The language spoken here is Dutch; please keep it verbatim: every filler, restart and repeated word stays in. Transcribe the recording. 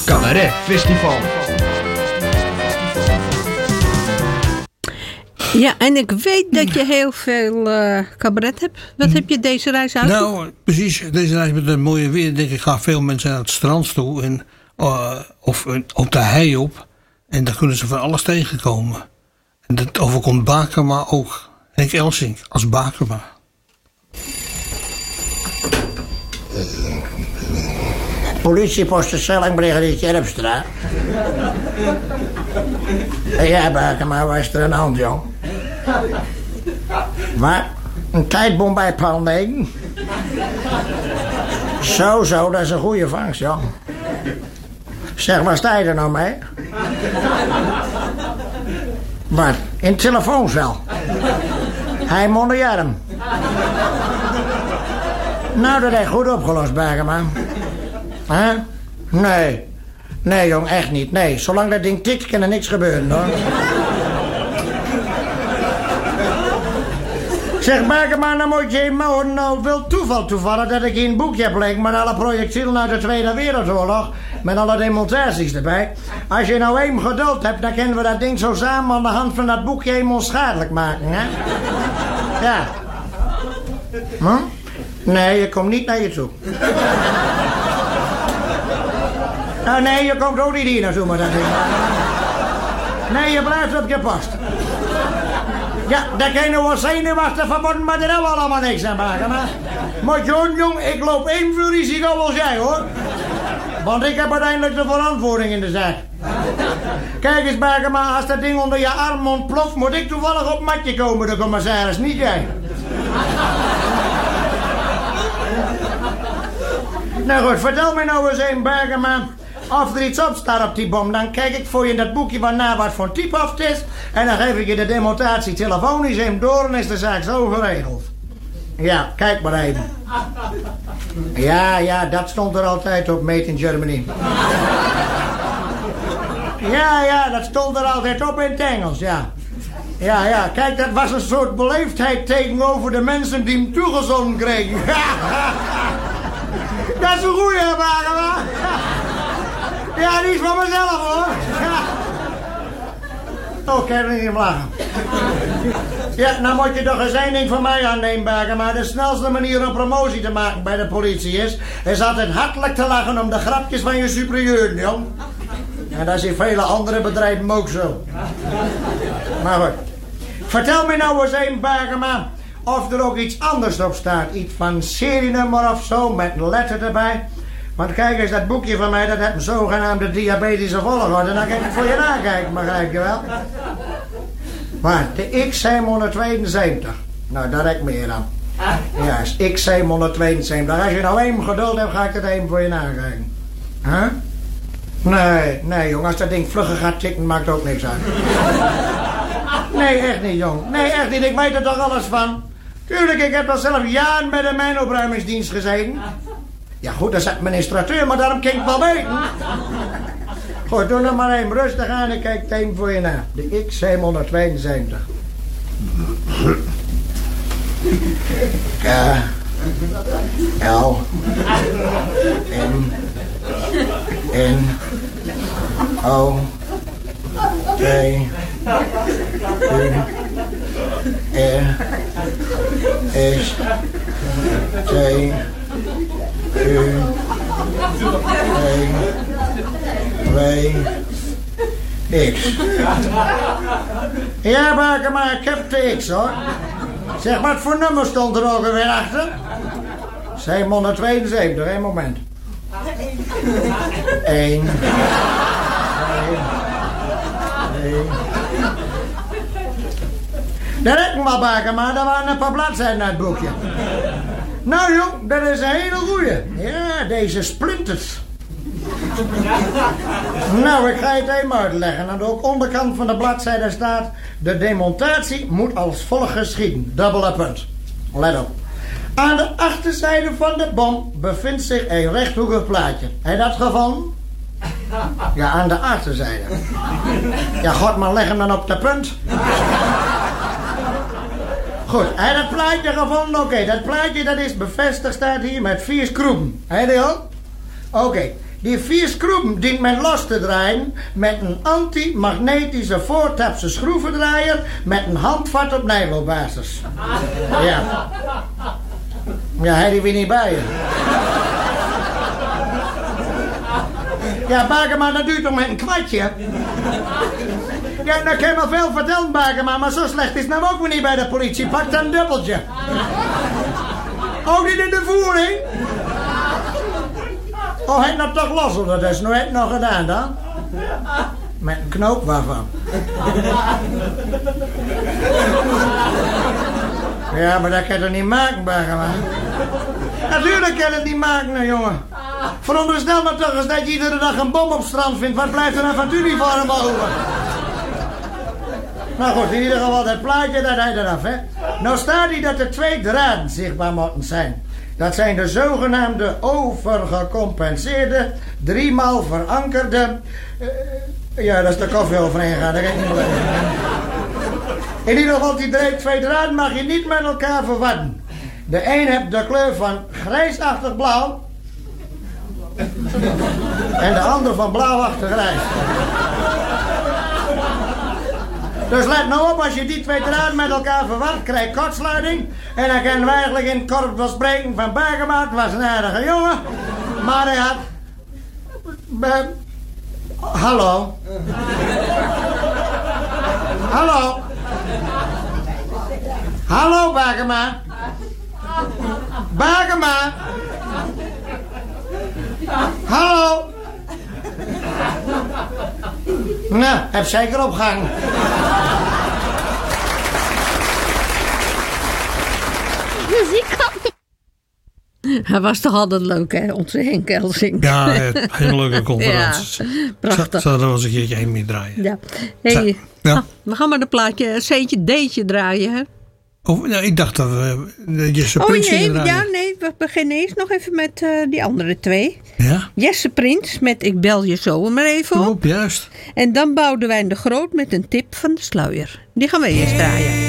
Cabaret Festival. Ja, en ik weet dat je heel veel uh, cabaret hebt. Wat heb je deze reis uit? Nou, precies. Deze reis met het mooie weer. Denk ik, gaan veel mensen naar het strand toe. En, uh, of uh, op de hei op. En daar kunnen ze van alles tegenkomen. En dat overkomt Bakema ook. Henk Elsink als Bakema. Politiepost de Sellingbrigadier Terpstra. En ja, Bakema, waar is er aan de hand, jong? Wat? Een tijdbom bij paal negen? Zo, zo, dat is een goede vangst, jong. Zeg, waar sta je er nou mee? Wat? In het telefooncel? Hij mondejarm. Nou, dat is goed opgelost, Bakema. Huh? Nee. Nee, jong, echt niet. Nee, zolang dat ding tikt, kan er niks gebeuren, hoor. Zeg, Bakema, dan moet je maar nou wel toeval toevallig dat ik hier een boekje heb liggen met alle projectielen uit de Tweede Wereldoorlog. Met alle demonstraties erbij. Als je nou even geduld hebt, dan kunnen we dat ding zo samen aan de hand van dat boekje helemaal onschadelijk maken, hè? Ja. Hm? Nee, je komt niet naar je toe. Nou, nee, je komt ook niet hier naartoe met dat ding. Nee, je blijft op je post. Ja, daar kan je wel zenuwachtig van worden, maar daar hebben we allemaal niks aan maken. Maar, maar John, jong, ik loop evenveel risico als jij, hoor. Want ik heb uiteindelijk de verantwoording in de zaak. Kijk eens, Bakema, als dat ding onder je arm ontploft, moet ik toevallig op matje komen, de commissaris, niet jij. Nou goed, vertel me nou eens een, Bakema, of er iets op staat op die bom. Dan kijk ik voor je in dat boekje van na wat voor type of het is. En dan geef ik je de demonstratie telefonisch in door en is de zaak zo geregeld. Ja, kijk maar even. Ja, ja, dat stond er altijd op, Made in Germany. Ja, ja, dat stond er altijd op in het Engels, ja. Ja, ja, kijk, dat was een soort beleefdheid tegenover de mensen die hem toegezonden kregen. Dat is een goeie, Bakema. Ja, die is van mezelf, hoor. Oh, kan je er niet om lachen. Ja, nou moet je toch eens één ding van mij aannemen, Bakema. De snelste manier om promotie te maken bij de politie is... is altijd hartelijk te lachen om de grapjes van je superieuren, jong. En dat is in vele andere bedrijven ook zo. Maar goed. Vertel me nou eens één, Bakema, of er ook iets anders op staat. Iets van serienummer of zo, met een letter erbij. Want kijk eens, dat boekje van mij, dat heeft een zogenaamde diabetische volgorde. En dan kan ik voor je nakijken, begrijp je wel? Maar de X zevenhonderdtweeënzeventig. Nou, daar heb ik meer aan. Ja, is X zevenhonderdtweeënzeventig. Als je nou even geduld hebt, ga ik het even voor je nakijken. Huh? Nee, nee, jong. Als dat ding vlugger gaat tikken, maakt ook niks uit. Nee, echt niet, jong. Nee, echt niet. Ik weet er toch alles van. Tuurlijk, ik heb al zelf jaren bij de mijnopruimingsdienst gezeten. Ja goed, dat is administrateur, maar daarom kan ik wel weten. Goed, doe nog maar even rustig aan en kijk het even voor je na. De X zevenhonderdtweeënzeventig. K. L. M. N. O. T. U. R. S. T. U, W, W, X. Ja, Bakema, ik heb de X, hoor. Zeg, wat voor nummer stond er ook alweer achter? zevenhonderdtweeënzeventig, één moment. Eén. Twee. Twee. Daar heb ik maar, Bakema, daar waren een paar bladzijden uit het boekje. Nou jong, dat is een hele goeie. Ja, deze splinters. Nou, ik ga je het even uitleggen. Aan de onderkant van de bladzijde staat... de demonstratie moet als volgt geschieden. Dubbele punt. Let op. Aan de achterzijde van de bom bevindt zich een rechthoekig plaatje. Heb je dat gevonden? Ja, aan de achterzijde. Ja, god, maar leg hem dan op de punt. Goed, heb je dat plaatje gevonden? Oké, okay, dat plaatje dat is bevestigd, staat hier met vier schroeven. Heb je die ook? Oké, okay. Die vier schroeven dient men los te draaien met een anti-magnetische voortapse schroevendraaier met een handvat op nijloopbasis. Ja. Ja, hij die weer niet bij je. Ja, Bakema, dat duurt toch met een kwartje? Ja, dat kan je wel veel vertellen, Bakema, maar zo slecht is het nou ook weer niet bij de politie. Pak dan een dubbeltje. Ook niet in de voering? Oh, hij nou toch los, of dat is nooit nog gedaan dan? Met een knoop waarvan? Ja, maar dat kan je toch niet maken, Bakema? Natuurlijk kan je het niet maken, nou, jongen. Veronderstel maar toch eens dat je iedere dag een bom op het strand vindt. Wat blijft er dan van het uniform over? Nou goed, in ieder geval dat plaatje, dat hij eraf, hè. Nou staat hij dat er twee draden zichtbaar moeten zijn. Dat zijn de zogenaamde overgecompenseerde, driemaal verankerde... Uh, ja, dat is de koffie overheen gaan, dat kan ik niet blijven. In ieder geval, die twee draden mag je niet met elkaar verwarren. De een heeft de kleur van grijsachtig blauw. En de ander van blauwachtig grijs. Dus let nou op, als je die twee draden met elkaar verwart, krijg je kortsluiting. En dan kunnen we eigenlijk in het korps wel spreken van Bakema. Het was een aardige jongen. Maar hij had... Be... Hallo. Hallo. Hallo, Bakema. Bakema. Hallo. Nou, heb zeker op gang. Muziek. Hij was toch altijd leuk, hè, onze Henk Elsing. Ja, hele leuke conferenties. Ja, prachtig. Zou er wel eens een keertje heen mee draaien. Ja. Hey, ja. Ah, we gaan maar een plaatje, een C'tje D'tje draaien, hè? Oh, nou, ik dacht dat we uh, Jesse oh, Prins nee, draaien. ja, nee, we beginnen eerst nog even met uh, die andere twee. Ja? Jesse Prins met Ik bel je zo maar even op. Oh, juist. En dan Boudewijn de Groot met een tip van de sluier. Die gaan we eerst draaien.